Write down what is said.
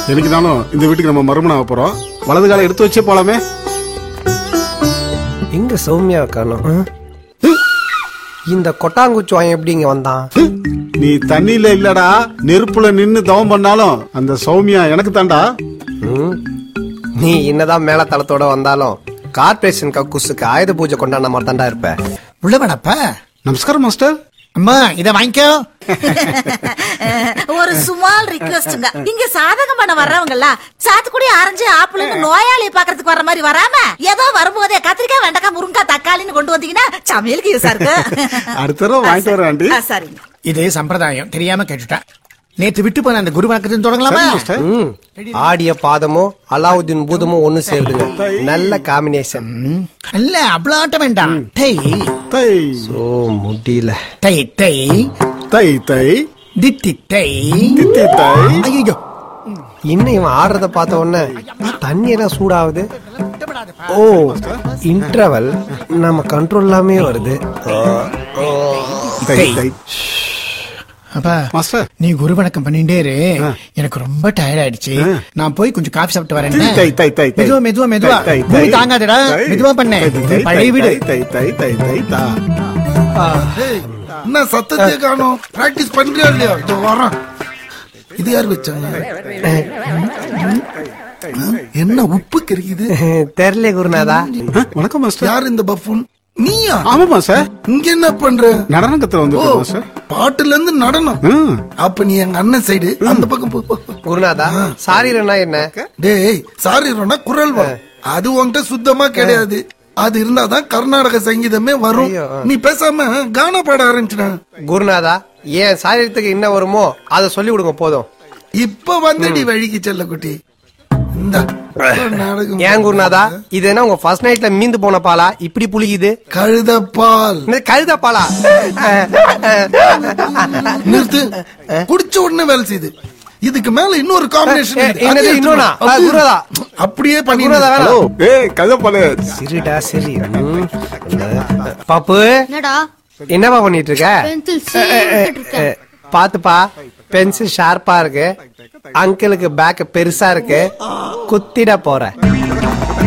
எனக்குதானும் இந்த வீட்டுக்கு நம்ம மறுமணம் போறோம். வலது காலை எடுத்து வச்சே போலாமே. எங்க சௌமியா காணோம்? இந்த கொட்டாங்குச்சி வாங்க எப்படி இங்க வந்தான்? நீ தண்ணியில இல்லடா, நெருப்புல நின்னு தவம் பண்ணாலும் அந்த சௌமியா எனக்கு தாண்டா. நீ என்னதான் மேல தளத்தோட வந்தாலும் கார்பரேஷன் கக்கூசுக்கு ஆயுத பூஜை கொண்டாட மாதிரி தாண்டா இருப்ப. உள்ளவனப்ப. நமஸ்காரம் மாஸ்டர். அம்மா இத வாங்கிக்கோ. ஒரு சுமால் ரிக்வெஸ்ட்ங்க. இங்க சாதகம் பண்ண வர்றவங்க எல்லாம் சாத்துக்குடி, ஆரஞ்சு, ஆப்பிள்னு நோயாளியை பாக்குறதுக்கு வர்ற மாதிரி வராம ஏதோ வரும்போதே கத்திரிக்காய், வெண்டைக்காய், முருங்காய், தக்காளின்னு கொண்டு வந்தீங்கன்னா சமையலுக்கு யூஸா இருக்கு. அடுத்த தடவை வாங்கிட்டு வரேன் ஆண்டி. சரிங்க. இது சம்பிரதாயம், தெரியாம கேட்டுட்டேன். நேற்று விட்டு போன அந்த குரு வணக்கத்தையும் தொடங்கலாமா? ஆடிய பாதமும் அலாவுதீன் பூதமும் ஒண்ணு சேருதுங்க. நல்ல காம்பினேஷன். இல்ல அவ்வளவு ஆட்ட வேண்டாம். தை தை ஓ முடியல. தை தை தை தை தித்தி தை தித்தி தை. ஐயோ, இன்னும் இவன் ஆடுறத பார்த்த உடனே தண்ணி எல்லாம் சூடாகுது. ஓ இன்டர்வல் நம்ம கண்ட்ரோல் இல்லாமே வருது. தை தை. அப்பா மாஸ்டர், நீ குரு வணக்கம் பண்ணிட்டே இரு. எனக்கு ரொம்ப டயர்ட் ஆயிடுச்சு. நான் போய் கொஞ்சம் காஃபி சாப்பிட்டு வரேன். தை தை தை தை. மெதுவா மெதுவா மெதுவா. பூமி தாங்காதடா, மெதுவா பண்ணு. பழைய வீடு. தை தை தை தை தா. என்ன சத்தத்தை காணோம்? பிராக்டிஸ் பண்றியா இல்லையா? வரான். இது யார் வச்சாங்க? என்ன உப்பு கறிக்குது? தெரியல குருநாதா. வணக்கம் மாஸ்டர். யார் இந்த பஃபூன்? நீயா? ஆமாமா சார். இங்க என்ன பண்ற? நடனம் கத்துல வந்து சார். பாட்டுல இருந்து நடனம். அப்ப நீ எங்க அண்ணன் சைடு அந்த பக்கம் போ. குருநாதா சாரீரனா என்ன? டேய், சாரீரனா குரல் வரும். அது உன்கிட்ட சுத்தமா கிடையாது. அது இருந்தாதான் கர்நாடக சங்கீதமே வரும். நீ பேசாம கானா பாட ஆரம்பிச்சுனா. குருநாதா ஏன் சாரீரத்துக்கு என்ன வருமோ அதை சொல்லி கொடுங்க போதும். இப்ப வந்தடி வழிக்கு செல்ல குட்டி. ஏன் குருநாதா இது என்ன உங்க ஃபர்ஸ்ட் நைட்ல மீந்து போன பாலா இப்படி புளிக்குது? கழுதப்பால். கழுத பாலா? நிறுத்து. குடிச்ச உடனே வேலை செய்யுது. இதுக்கு மேல இன்னொரு காம்பினேஷன். இன்னொன்னா குருநாதா அப்படியே பண்ணி. ஏய் கழுதப்பால். சரிடா சரி. பாப்பு என்னடா என்னப்பா பண்ணிட்டு இருக்க? பென்சில் பாத்துப்பா, பென்சில் ஷார்ப்பா இருக்கு, அங்கிளுக்கு பேக் பெருசா இருக்கு, குத்திட போற.